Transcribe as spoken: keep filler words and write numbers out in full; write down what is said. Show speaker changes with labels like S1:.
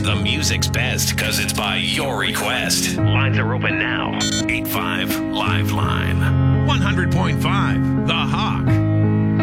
S1: The music's best because it's by your request. Lines are open now. eight five Live Line.